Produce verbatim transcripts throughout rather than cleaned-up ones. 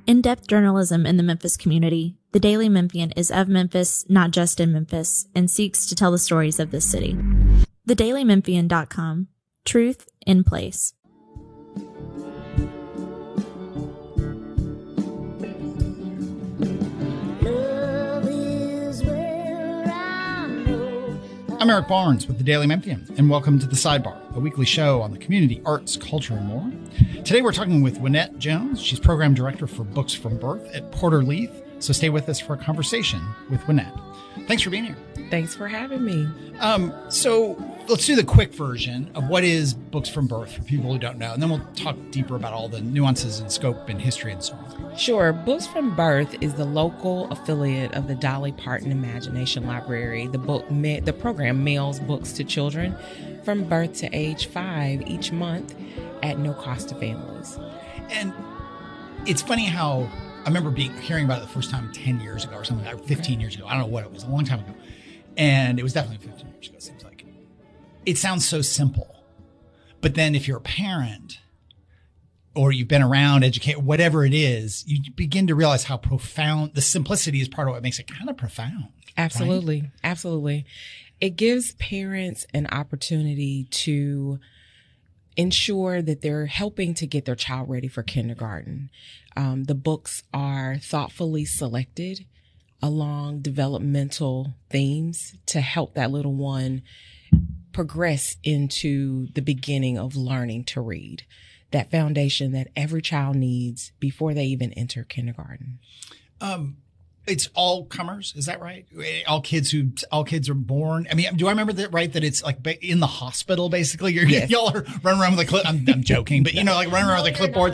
In-depth journalism in the Memphis community, the Daily Memphian is of Memphis, not just in Memphis, and seeks to tell the stories of this city. the daily memphian dot com. Truth in place. I'm Eric Barnes with the Daily Memphian, and welcome to The Sidebar, a weekly show on the community, arts, culture, and more. Today we're talking with Wynette Jones. She's program director for Books from Birth at Porter Leith. So stay with us for a conversation with Wynette. Thanks for being here. Thanks for having me. Um, so let's do the quick version of what is Books from Birth for people who don't know, and then we'll talk deeper about all the nuances and scope and history and so on. Sure. Books from Birth is the local affiliate of the Dolly Parton Imagination Library. The book, the program mails books to children from birth to age five each month at no cost to families. And it's funny how I remember being hearing about it the first time ten years ago or something, like fifteen years ago. I don't know what it was, a long time ago. And it was definitely fifteen years ago, it seems like. It sounds so simple. But then if you're a parent or you've been around, educate, whatever it is, you begin to realize how profound, the simplicity is part of what makes it kind of profound. Absolutely. Right? Absolutely. It gives parents an opportunity to ensure that they're helping to get their child ready for kindergarten. Um, the books are thoughtfully selected along developmental themes to help that little one progress into the beginning of learning to read, that foundation that every child needs before they even enter kindergarten. Um, It's all comers, is that right? All kids who, all kids are born. I mean, do I remember that right? That it's like in the hospital, basically. You're, yes. Y'all are running around with a clip. I'm, I'm joking, but you know, like running around with a clipboard.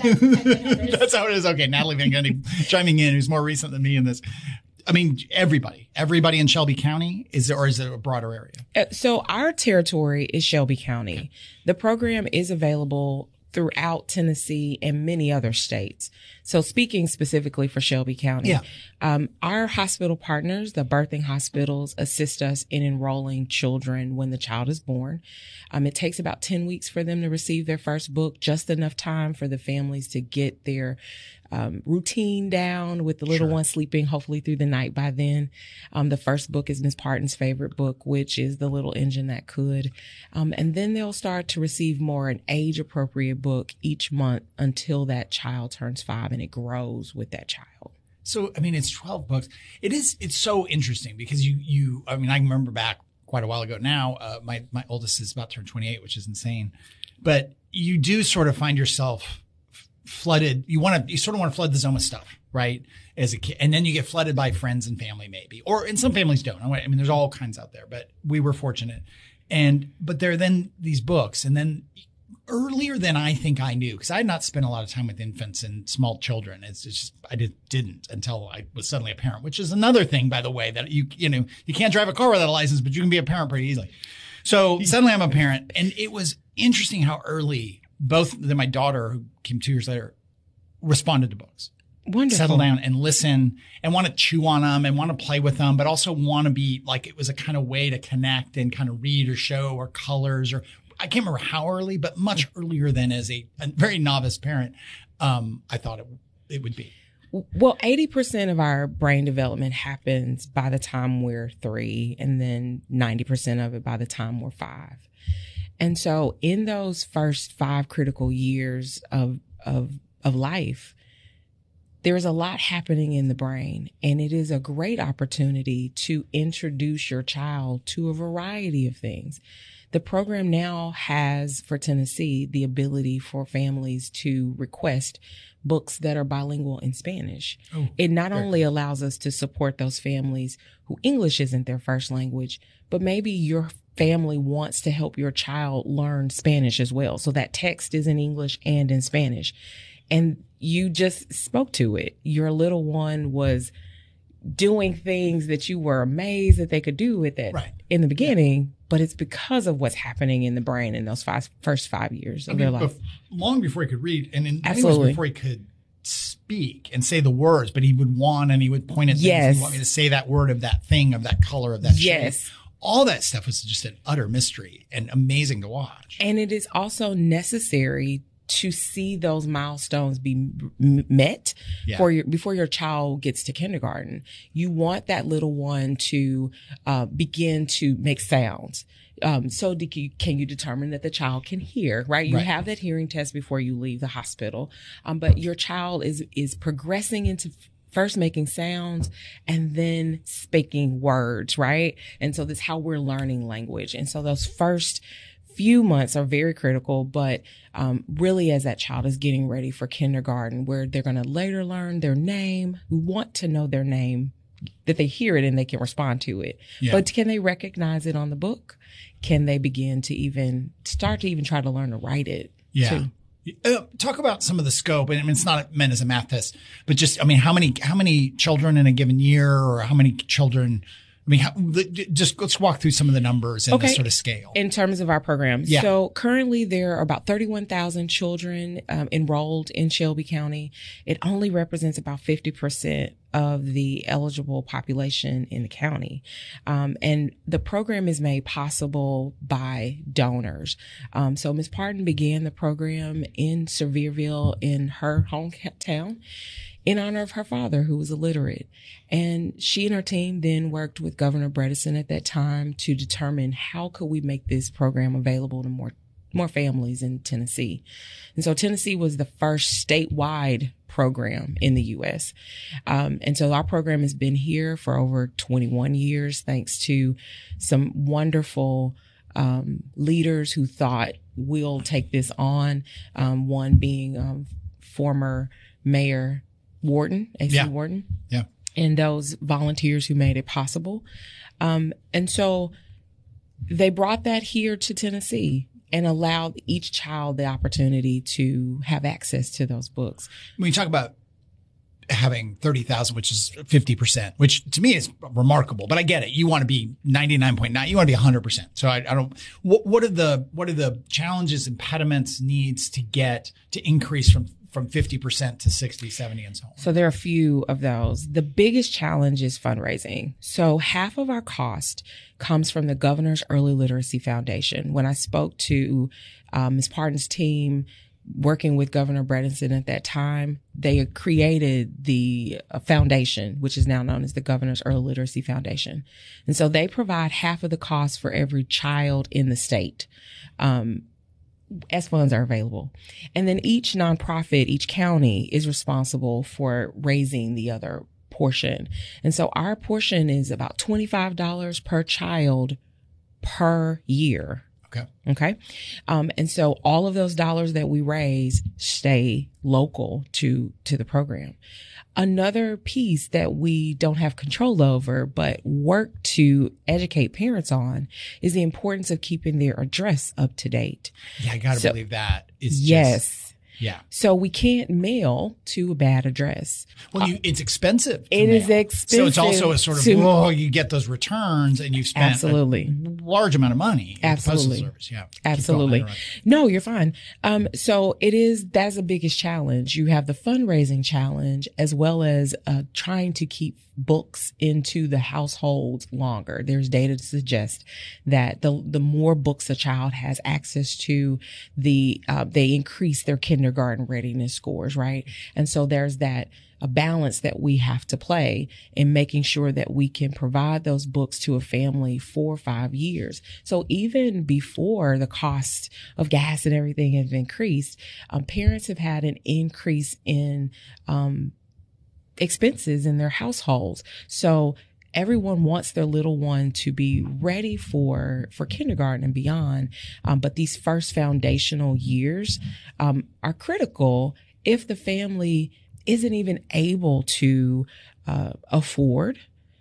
That's how it is. Okay, Natalie Van Gundy chiming in, who's more recent than me in this. I mean, everybody, everybody in Shelby County, is there, or is it a broader area? Uh, so our territory is Shelby County. Okay. The program is available throughout Tennessee and many other states. So speaking specifically for Shelby County, yeah. um, our hospital partners, the birthing hospitals, assist us in enrolling children when the child is born. Um, it takes about ten weeks for them to receive their first book, just enough time for the families to get their um, routine down with the little Sure. one sleeping hopefully through the night by then. Um, the first book is Miss Parton's favorite book, which is The Little Engine That Could. Um, and then they'll start to receive more an age appropriate book each month until that child turns five and it grows with that child. So, I mean, it's twelve books. It is, it's so interesting because you, you, I mean, I remember back quite a while ago now, uh, my, my oldest is about to turn twenty-eight, which is insane, but you do sort of find yourself flooded. You want to, you sort of want to flood the zone with stuff, right? As a kid. And then you get flooded by friends and family maybe, or, and some families don't. I mean, there's all kinds out there, but we were fortunate. And, but there are then these books, and then earlier than I think I knew, because I had not spent a lot of time with infants and small children. It's, it's just, I did, didn't until I was suddenly a parent, which is another thing, by the way, that you, you know, you can't drive a car without a license, but you can be a parent pretty easily. So suddenly I'm a parent, and it was interesting how early both then my daughter, who came two years later, responded to books. Wonderful. Settle down and listen and want to chew on them and want to play with them, but also want to be like, it was a kind of way to connect and kind of read or show or colors, or I can't remember how early, but much earlier than as a, a very novice parent, um, I thought it, it would be. Well, eighty percent of our brain development happens by the time we're three, and then ninety percent of it by the time we're five. And so in those first five critical years of, of, of life, there's a lot happening in the brain, and it is a great opportunity to introduce your child to a variety of things. The program now has, for Tennessee, the ability for families to request books that are bilingual in Spanish. Oh, it not only cool. allows us to support those families who English isn't their first language, but maybe your family wants to help your child learn Spanish as well. So that text is in English and in Spanish. And you just spoke to it. Your little one was doing things that you were amazed that they could do with it right. in the beginning, yeah. but it's because of what's happening in the brain in those five, first five years of I mean, their life. Long before he could read, and in Absolutely. before he could speak and say the words, but he would want and he would point at things. Yes. He want me to say that word of that thing, of that color, of that yes. shape. All that stuff was just an utter mystery and amazing to watch. And it is also necessary to see those milestones be m- met Yeah. for your, before your child gets to kindergarten. You want that little one to uh, begin to make sounds. Um, so do you, can you determine that the child can hear, right? You Right. have that hearing test before you leave the hospital. Um, but your child is, is progressing into first making sounds and then speaking words, right? And so that's how we're learning language. And so those first few months are very critical, but um, really as that child is getting ready for kindergarten, where they're going to later learn their name, we want to know their name, that they hear it and they can respond to it. Yeah. But can they recognize it on the book? Can they begin to even start to even try to learn to write it? Yeah. too? Uh, talk about some of the scope. And I mean, it's not meant as a math test, but just, I mean, how many, how many children in a given year, or how many children, I mean, how, the, just let's walk through some of the numbers and Okay. the sort of scale. In terms of our program. Yeah. So currently there are about thirty-one thousand children um, enrolled in Shelby County. It only represents about fifty percent of the eligible population in the county. Um, and the program is made possible by donors. Um, so Miz Parton began the program in Sevierville, in her hometown, in honor of her father, who was illiterate. And she and her team then worked with Governor Bredesen at that time to determine how could we make this program available to more more families in Tennessee. And so Tennessee was the first statewide program in the U S. Um, and so our program has been here for over twenty-one years, thanks to some wonderful um, leaders who thought we'll take this on. Um, one being um, former Mayor Wharton, A C Yeah. Wharton. Yeah. And those volunteers who made it possible. Um, and so they brought that here to Tennessee and allowed each child the opportunity to have access to those books. When you talk about having thirty thousand, which is fifty percent, which to me is remarkable, but I get it. You want to be ninety-nine point nine, you want to be one hundred percent. So I, I don't, what, what are the, what are the challenges, impediments, needs to get to increase from, from fifty percent to sixty, seventy and so on? So there are a few of those. The biggest challenge is fundraising. So half of our cost comes from the Governor's Early Literacy Foundation. When I spoke to um, Miz Parton's team, working with Governor Bredesen at that time, they created the uh, foundation, which is now known as the Governor's Early Literacy Foundation. And so they provide half of the cost for every child in the state. Um, as funds are available. And then each nonprofit, each county is responsible for raising the other portion. And so our portion is about twenty-five dollars per child per year. Okay. Okay. Um, and so all of those dollars that we raise stay local to, to the program. Another piece that we don't have control over, but work to educate parents on, is the importance of keeping their address up to date. Yeah, I got to So- believe that is Yes. just, yeah. So we can't mail to a bad address. Well, you, it's expensive. to It is mail. expensive. So it's also a sort of, to- oh, you get those returns and you've spent Absolutely. a large amount of money. at the Absolutely. Postal Service. Yeah. Keep Absolutely. going. I interrupt. No, you're fine. Um, so it is, that's the biggest challenge. You have the fundraising challenge, as well as uh, trying to keep books into the households longer. There's data to suggest that the the more books a child has access to, the uh, they increase their kindergarten readiness scores, right? And so there's that a balance that we have to play in making sure that we can provide those books to a family for five years. So even before the cost of gas and everything has increased, um, parents have had an increase in um, expenses in their households. So everyone wants their little one to be ready for, for kindergarten and beyond. Um, but these first foundational years um, are critical if the family isn't even able to uh, afford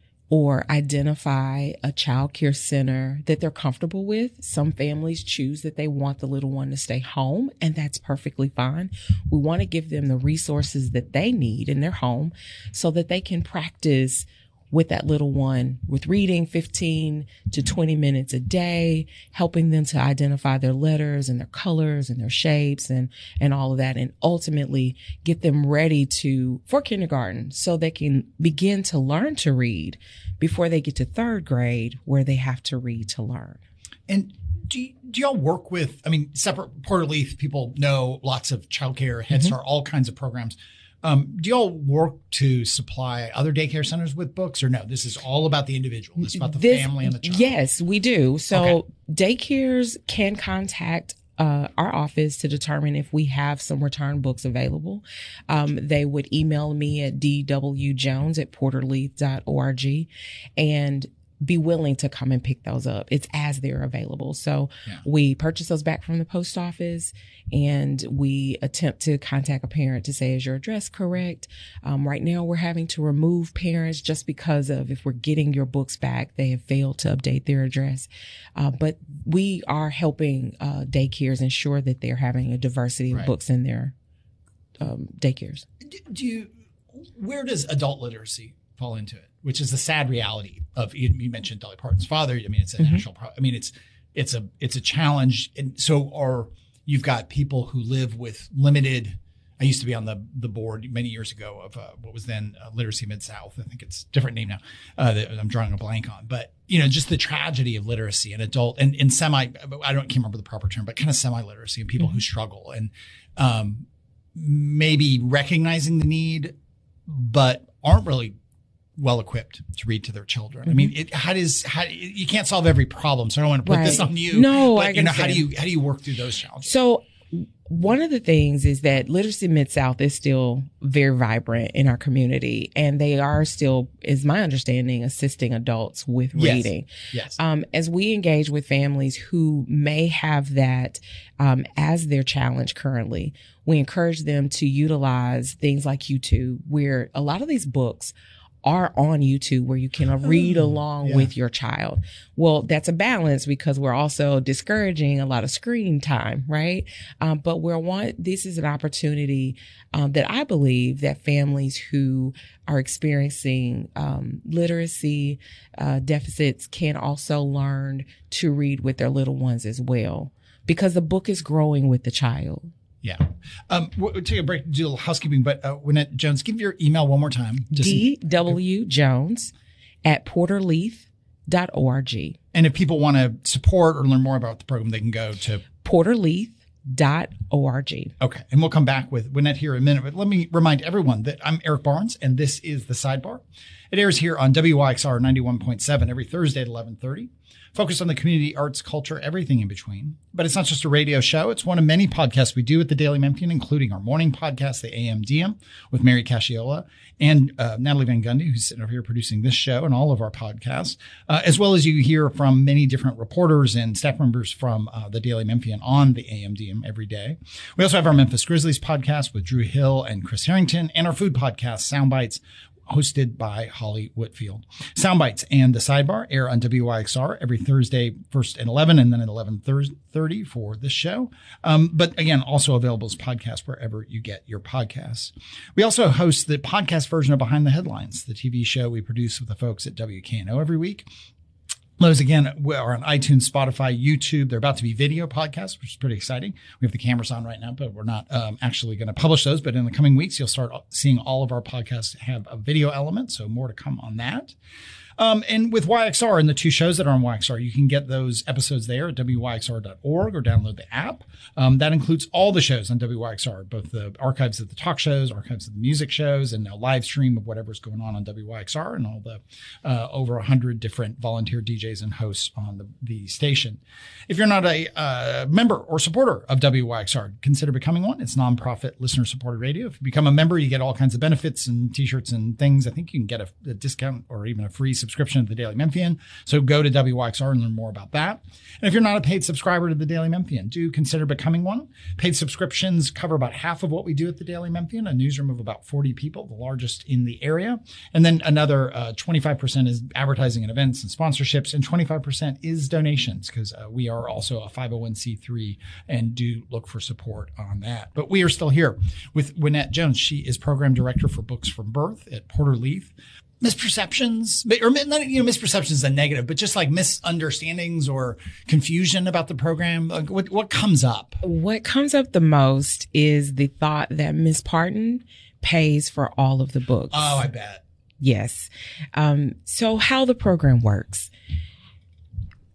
or identify a child care center that they're comfortable with. Some families choose that they want the little one to stay home, and that's perfectly fine. We want to give them the resources that they need in their home so that they can practice with that little one with reading fifteen to twenty minutes a day, helping them to identify their letters and their colors and their shapes and, and all of that, and ultimately get them ready to, for kindergarten, so they can begin to learn to read before they get to third grade, where they have to read to learn. And Do, you, do y'all work with, I mean, separate Porter Leith, people know lots of childcare, Head Start, mm-hmm. all kinds of programs. Um, do y'all work to supply other daycare centers with books, or no? This is all about the individual. It's about the this, family and the child. Yes, we do. So okay. daycares can contact uh, our office to determine if we have some return books available. Um, they would email me at d w jones at porterleith dot org and be willing to come and pick those up. It's as they're available. So yeah. we purchase those back from the post office, and we attempt to contact a parent to say, is your address correct? Um, right now we're having to remove parents just because of, if we're getting your books back, they have failed to update their address. Uh, but we are helping uh, daycares ensure that they're having a diversity of right. books in their um, daycares. Do you, where does adult literacy fall into it? Which is the sad reality of, you mentioned Dolly Parton's father. I mean, it's a mm-hmm. national problem. I mean, it's, it's a, it's a challenge. And so are, you've got people who live with limited, I used to be on the, the board many years ago of uh, what was then uh, Literacy Mid-South. I think it's a different name now uh, that I'm drawing a blank on. But, you know, just the tragedy of literacy and adult and, and semi, I don't can't remember the proper term, but kind of semi-literacy and people mm-hmm. who struggle and um, maybe recognizing the need, but aren't really well equipped to read to their children. Mm-hmm. I mean, it, how does how you can't solve every problem, so I don't want to put right. this on you. No, but I you know, how do you how do you work through those challenges? So one of the things is that Literacy Mid-South is still very vibrant in our community, and they are still, is my understanding, assisting adults with yes. reading. Yes. Um, as we engage with families who may have that um, as their challenge currently, we encourage them to utilize things like YouTube, where a lot of these books are on YouTube where you can read along yeah. with your child. Well, that's a balance because we're also discouraging a lot of screen time, right? Um, but we're one, this is an opportunity um, that I believe that families who are experiencing um, literacy uh, deficits can also learn to read with their little ones as well, because the book is growing with the child. Yeah. Um, we'll take a break to do a little housekeeping, but uh, Wynette Jones, give your email one more time. D W Jones at porterleith dot org. And if people want to support or learn more about the program, they can go to porterleith dot org. Okay. And we'll come back with Wynette here in a minute. But let me remind everyone that I'm Eric Barnes, and this is The Sidebar. It airs here on W Y X R ninety-one point seven every Thursday at eleven thirty. Focused on the community, arts, culture, everything in between. But it's not just a radio show. It's one of many podcasts we do at the Daily Memphian, including our morning podcast, the A M D M, with Mary Casciola and uh, Natalie Van Gundy, who's sitting over here producing this show and all of our podcasts, uh, as well as you hear from many different reporters and staff members from uh, the Daily Memphian on the A M D M every day. We also have our Memphis Grizzlies podcast with Drew Hill and Chris Harrington, and our food podcast, Soundbites, hosted by Holly Whitfield. Soundbites and The Sidebar air on W Y X R every Thursday, first at eleven and then at eleven thirty for this show. Um, but again, also available as podcasts wherever you get your podcasts. We also host the podcast version of Behind the Headlines, the T V show we produce with the folks at W K N O every week. Those, again, are on iTunes, Spotify, YouTube. They're about to be video podcasts, which is pretty exciting. We have the cameras on right now, but we're not um, actually going to publish those. But in the coming weeks, you'll start seeing all of our podcasts have a video element, so more to come on that. Um, and with Y X R and the two shows that are on Y X R, you can get those episodes there at W Y X R dot org or download the app. Um, that includes all the shows on W Y X R, both the archives of the talk shows, archives of the music shows, and a live stream of whatever's going on on W Y X R and all the uh, over one hundred different volunteer D Js and hosts on the, the station. If you're not a uh, member or supporter of W Y X R, consider becoming one. It's nonprofit, listener-supported radio. If you become a member, you get all kinds of benefits and T-shirts and things. I think you can get a, a discount or even a free subscription to the Daily Memphian. So go to W Y X R and learn more about that. And if you're not a paid subscriber to the Daily Memphian, do consider becoming one. Paid subscriptions cover about half of what we do at the Daily Memphian, a newsroom of about forty people, the largest in the area. And then another uh, twenty-five percent is advertising and events and sponsorships, and twenty-five percent is donations, because uh, we are also a five oh one c three and do look for support on that. But we are still here with Wynette Jones. She is program director for Books from Birth at Porter Leith. Misperceptions, or not, you know, misperceptions is a negative, but just like misunderstandings or confusion about the program. Like what, what comes up? What comes up the most is the thought that Miss Parton pays for all of the books. Oh, I bet. Yes. Um, so how the program works.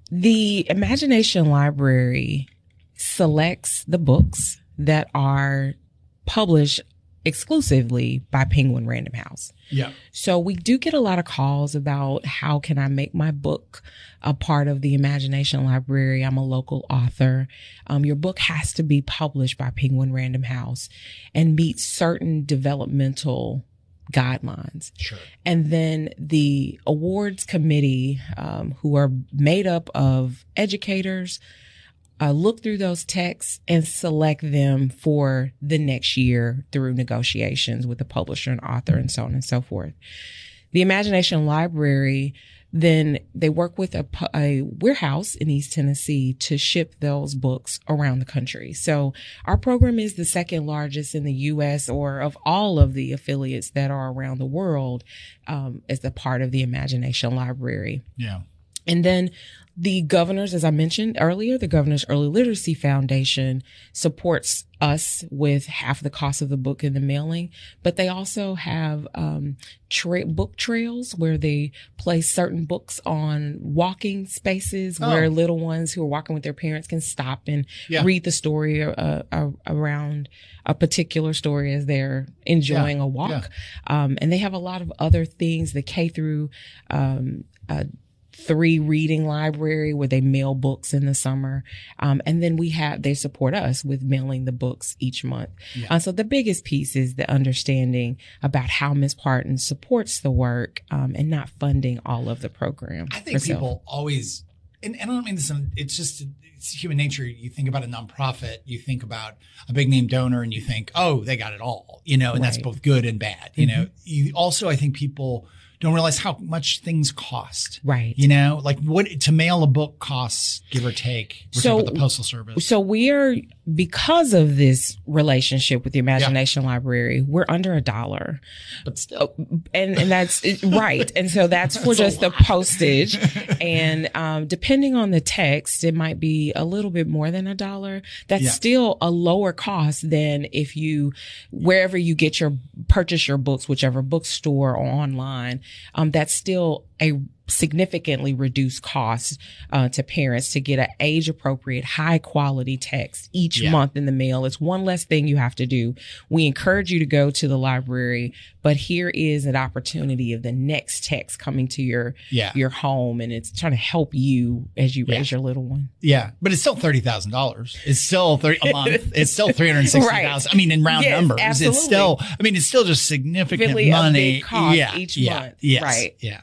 The Imagination Library selects the books that are published exclusively by Penguin Random House. Yeah. So we do get a lot of calls about how can I make my book a part of the Imagination Library. I'm a local author. Um, your book has to be published by Penguin Random House and meet certain developmental guidelines. Sure. And then the awards committee, um, who are made up of educators, Uh, look through those texts and select them for the next year through negotiations with the publisher and author and so on and so forth. The Imagination Library, then they work with a, a warehouse in East Tennessee to ship those books around the country. So our program is the second largest in the U S or of all of the affiliates that are around the world, um, as a part of the Imagination Library. Yeah. And then the governors, as I mentioned earlier, the Governor's Early Literacy Foundation supports us with half the cost of the book and the mailing, but they also have um, tra- book trails where they place certain books on walking spaces Oh. where little ones who are walking with their parents can stop and Yeah. read the story uh, uh, around a particular story as they're enjoying Yeah. a walk. Um, and they have a lot of other things, the K through um, uh, three reading library where they mail books in the summer. Um, and then we have, they support us with mailing the books each month. Yeah. Uh, so the biggest piece is the understanding about how Miz Parton supports the work, um, and not funding all of the program. I think herself. people always, and, and I don't mean this, in, it's just, it's human nature. You think about a nonprofit, you think about a big name donor and you think, oh, they got it all, you know, and that's Right. both good and bad. You Mm-hmm. know, you also, I think people don't realize how much things cost. Right. You know, like what to mail a book costs, give or take. We're So- talking about the Postal Service. So we are, because of this relationship with the Imagination Library, we're under a dollar. But still. And, and that's right. And so that's for That's a just the lot. postage. And, um, depending on the text, it might be a little bit more than a dollar. That's Yeah. still a lower cost than if you, wherever you get your, purchase your books, whichever bookstore or online, um, that's still a significantly reduced cost uh, to parents to get an age appropriate, high quality text each Yeah. month in the mail. It's one less thing you have to do. We encourage you to go to the library, but here is an opportunity of the next text coming to your Yeah. your home, and it's trying to help you as you Yeah. raise your little one. Yeah, but it's still thirty thousand dollars. It's still thirty a month. It's still three hundred sixty thousand. Right. I mean, in round Yes, numbers, absolutely. it's still. I mean, it's still just significant Really a money. big cost yeah, each yeah, month. Yes, Right. Yeah.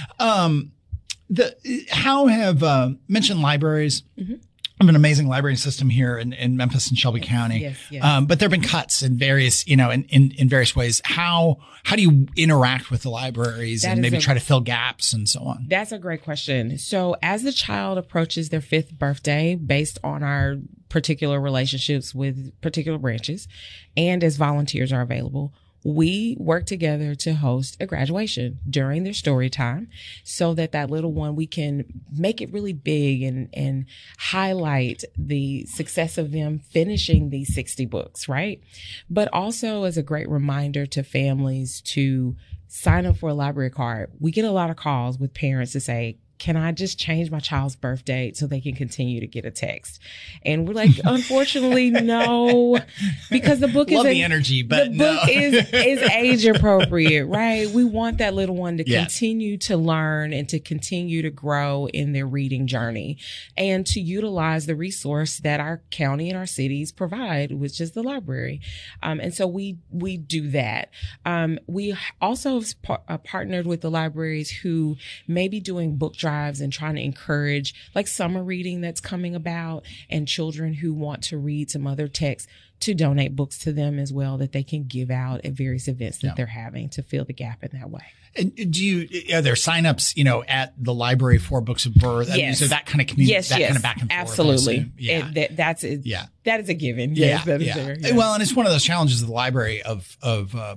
Um, the how have uh, mentioned libraries. Mm-hmm. I have an amazing library system here in, in Memphis and Shelby County. yes, yes. Um, but there have been cuts in various, you know, in, in, in various ways. How how do you interact with the libraries That and is maybe a- try to fill gaps and so on? That's a great question. So as the child approaches their fifth birthday, based on our particular relationships with particular branches, and as volunteers are available, we work together to host a graduation during their story time so that that little one, we can make it really big and, and highlight the success of them finishing these sixty books, right? But also as a great reminder to families to sign up for a library card. We get a lot of calls with parents to say, can I just change my child's birth date so they can continue to get a text? And we're like, unfortunately, no, because the book Love is the a- energy, but the no. book is is age appropriate, right? We want that little one to Yeah. continue to learn and to continue to grow in their reading journey, and to utilize the resource that our county and our cities provide, which is the library. Um, and so we we do that. Um, we also have par- uh, partnered with the libraries who may be doing book drives and trying to encourage like summer reading that's coming about, and children who want to read some other texts to donate books to them as well that they can give out at various events that Yeah. they're having to fill the gap in that way. And do you, are there signups, you know, at the library for Books of Birth? I mean, Yes. so that kind of community, Yes, that yes, kind of back and forth. I absolutely. assume. Yeah. It- that, that's a, Yeah. that is a given. Yeah. Yes, that is yeah. there. Yes. Well, and it's one of those challenges of the library of, of, uh,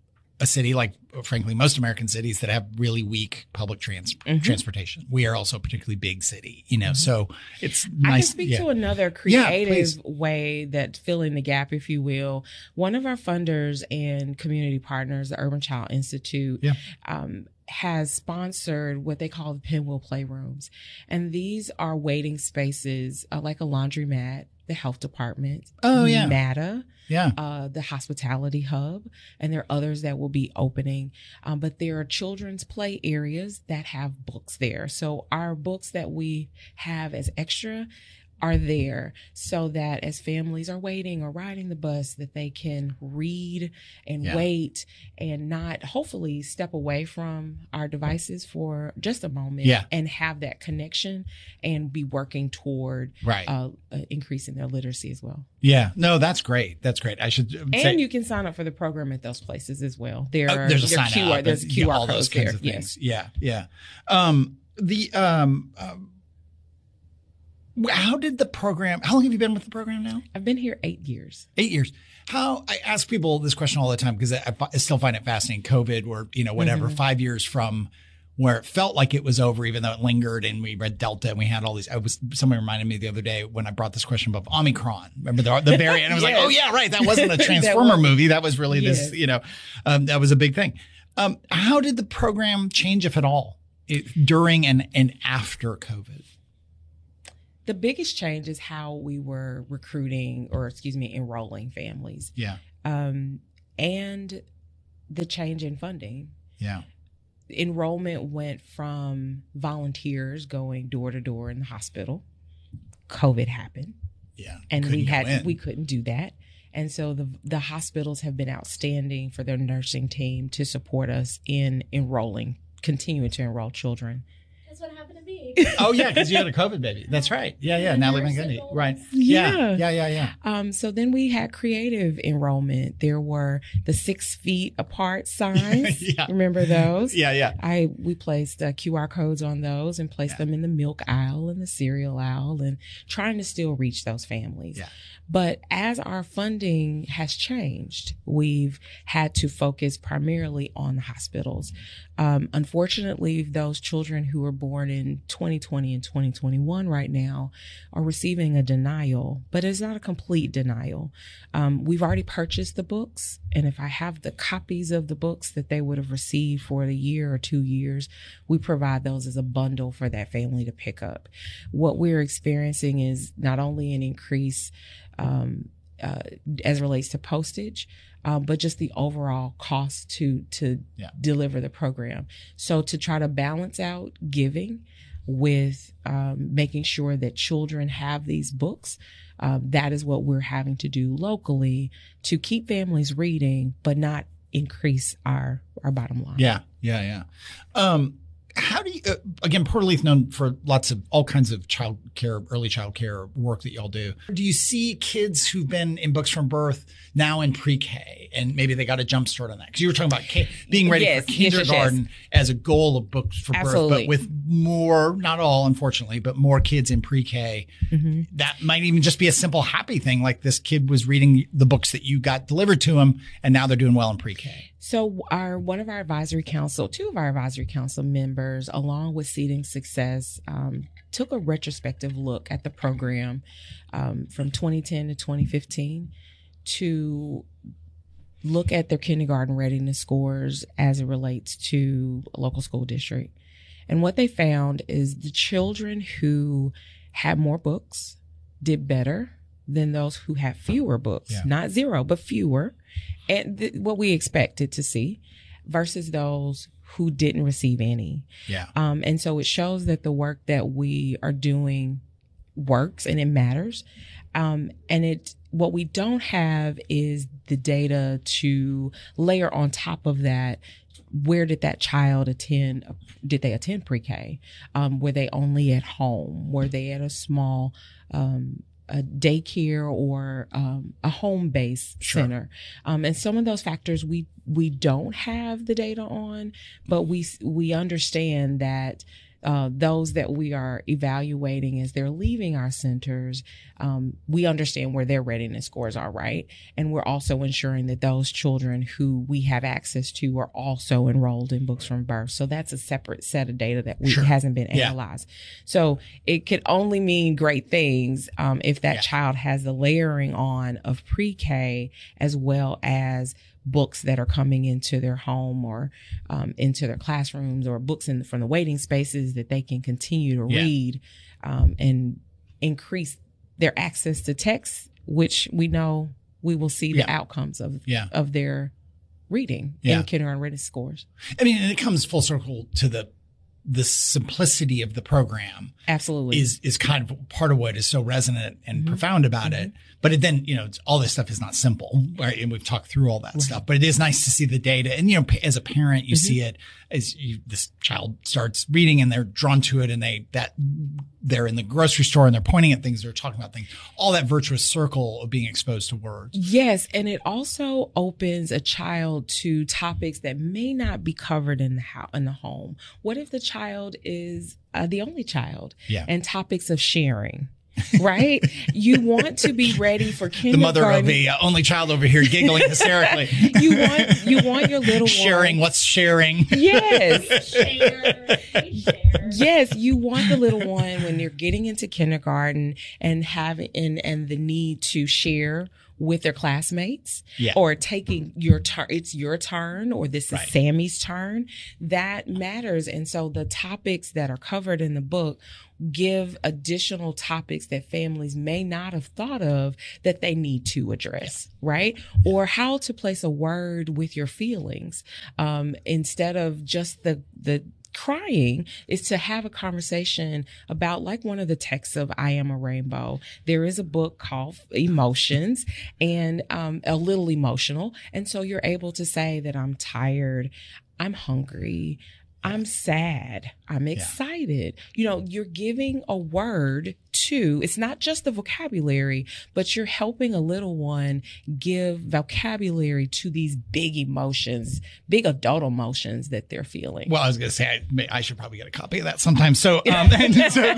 a city like, frankly, most American cities that have really weak public trans- Mhm. transportation. We are also a particularly big city, you know, so it's I nice. can speak yeah. to another Yeah, creative please. way that filling the gap, if you will. One of our funders and community partners, the Urban Child Institute, Yeah. um, has sponsored what they call the Pinwheel Playrooms. And these are waiting spaces uh, like a laundromat, the health department, oh, yeah. MATA, yeah. uh, the hospitality hub, and there are others that will be opening. Um, but there are children's play areas that have books there. So our books that we have as extra are there so that as families are waiting or riding the bus, that they can read and yeah. wait and not hopefully step away from our devices for just a moment yeah. and have that connection and be working toward right. uh, uh, increasing their literacy as well. Yeah, no, that's great. That's great. I should and say, you can sign up for the program at those places as well. There uh, are there's a there sign Q R, up, there's and, Q R yeah, all codes those kinds there. of things. Yes. Yeah, yeah. Um, the um, um, how did the program? How long have you been with the program now? I've been here eight years. Eight years. How I ask people this question all the time because I, I still find it fascinating. COVID, or you know, whatever, mm-hmm. five years from where it felt like it was over, even though it lingered, and we read Delta, and we had all these. I was somebody reminded me the other day when I brought this question about Omicron. Remember the, the variant? And I was yes. like, oh yeah, right. That wasn't a Transformer was, movie. That was really yes. this. You know, um, that was a big thing. Um, how did the program change, if at all, it, during and and after COVID? The biggest change is how we were recruiting, or excuse me, enrolling families. Yeah. Um, and the change in funding. Yeah. Enrollment went from volunteers going door to door in the hospital. COVID happened. Yeah. And we had we couldn't do that. And so the the hospitals have been outstanding for their nursing team to support us in enrolling, continuing to enroll children. That's what happened to me. Oh yeah, because you had a COVID baby. That's right. Yeah, yeah. Natalie Van Gundy. Right. Yeah. yeah, yeah, yeah, yeah. Um. So then we had creative enrollment. There were the six feet apart signs. yeah. Remember those? Yeah, yeah. I we placed uh, Q R codes on those and placed yeah. them in the milk aisle and the cereal aisle, and trying to still reach those families. Yeah. But as our funding has changed, we've had to focus primarily on the hospitals. Um, unfortunately, those children who were born in twenty twenty and twenty twenty-one right now are receiving a denial, but it's not a complete denial. Um, we've already purchased the books, and if I have the copies of the books that they would have received for the year or two years, we provide those as a bundle for that family to pick up. What we're experiencing is not only an increase um, uh, as it relates to postage, Uh, but just the overall cost to to yeah. deliver the program. So to try to balance out giving with um, making sure that children have these books, uh, that is what we're having to do locally to keep families reading, but not increase our our bottom line. Yeah, yeah, yeah. Um, how do you, uh, again, Port Leith known for lots of all kinds of child care, early child care work that y'all do. Do you see kids who've been in books from birth now in pre-K, and maybe they got a jump start on that? Because you were talking about K, being ready yes, for kindergarten yes, yes. as a goal of books for Absolutely. birth, but with more, not all, unfortunately, but more kids in pre-K. Mm-hmm. That might even just be a simple happy thing. Like this kid was reading the books that you got delivered to him, and now they're doing well in pre-K. So our one of our advisory council, two of our advisory council members, along with Seeding Success, um, took a retrospective look at the program um, from twenty ten to twenty fifteen to look at their kindergarten readiness scores as it relates to a local school district. And what they found is the children who had more books did better than those who had fewer books, yeah. not zero, but fewer. And th- what we expected to see versus those who didn't receive any. Yeah. Um, and so it shows that the work that we are doing works and it matters. Um, and it, what we don't have is the data to layer on top of that. Where did that child attend? Did they attend pre-K? Um, were they only at home? Were they at a small, um, a daycare or um, a home-based sure. center? Um, and some of those factors we we don't have the data on, but we we understand that uh, those that we are evaluating as they're leaving our centers, um, we understand where their readiness scores are, right? And we're also ensuring that those children who we have access to are also enrolled in books from birth. So that's a separate set of data that we, sure. hasn't been yeah. analyzed. So it could only mean great things um, if that yeah. child has the layering on of pre-K as well as books that are coming into their home or um, into their classrooms, or books in, from the waiting spaces that they can continue to Yeah. read um, and increase their access to text, which we know we will see the Yeah. outcomes of Yeah. of their reading Yeah. in kindergarten readiness scores. I mean, and it comes full circle to the the simplicity of the program Absolutely. is is kind of part of what is so resonant and Mm-hmm. profound about it. But it then, you know, it's, all this stuff is not simple, right? And we've talked through all that Right. stuff. But it is nice to see the data. And, you know, as a parent, you Mm-hmm. see it as you, this child starts reading and they're drawn to it, and they that they're in the grocery store and they're pointing at things, they're talking about things. All that virtuous circle of being exposed to words. Yes, and it also opens a child to topics that may not be covered in the house, in the home. What if the child is uh, the only child? Yeah. And topics of sharing, right? You want to be ready for The kindergarten. mother of the uh, only child over here giggling hysterically. You want you want your little Sharing one. what's sharing. Yes. Share, share. Yes, you want the little one when they're getting into kindergarten and having and, and the need to share with their classmates, Yeah. or taking your turn. It's your turn, or this is Right. Sammy's turn. That matters. And so the topics that are covered in the book give additional topics that families may not have thought of that they need to address, right? Or how to place a word with your feelings, um, instead of just the, the, crying, is to have a conversation about, like one of the texts of I Am a Rainbow. There is a book called Emotions, and um, a little emotional. And so you're able to say that I'm tired, I'm hungry, I'm sad, I'm excited. You know, you're giving a word to, it's not just the vocabulary, but you're helping a little one give vocabulary to these big emotions, big adult emotions that they're feeling. Well, I was going to say, I, may- I should probably get a copy of that sometime. So, um, and so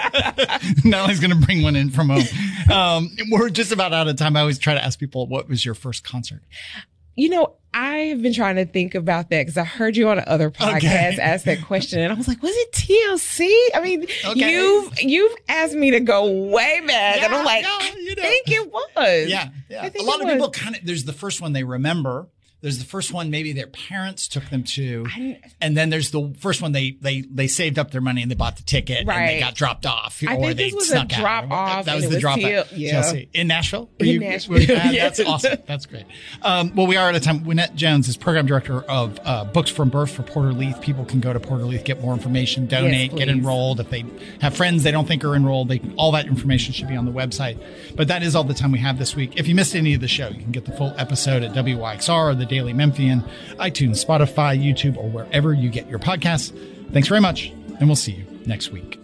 Natalie's going to bring one in from home. Um, we're just about out of time. I always try to ask people, what was your first concert? You know, I have been trying to think about that because I heard you on other podcasts Okay. ask that question, and I was like, was it T L C? I mean, Okay. you've you've asked me to go way back, and I'm like, Yeah, I you know. think it was. Yeah. yeah. I A think lot it of people was. kind of, there's the first one they remember. There's the first one maybe their parents took them to. I- And then there's the first one they, they, they saved up their money and they bought the ticket and they Right. got dropped off. I or think they this was a snuck out. drop off, That was and the it drop was out. till- yeah. Chelsea. In Nashville? Were In you- Nashville, were- ah, yes. That's awesome. That's great. Um, well, we are out of time. Wynette Jones is program director of uh, Books from Birth for Porter Leith. People can go to Porter Leith, get more information, donate, get please. enrolled. If they have friends they don't think are enrolled, they all that information should be on the website. But that is all the time we have this week. If you missed any of the show, you can get the full episode at W Y X R or the Daily Memphian, iTunes, Spotify, YouTube, or wherever you get your podcasts. Thanks very much, and we'll see you next week.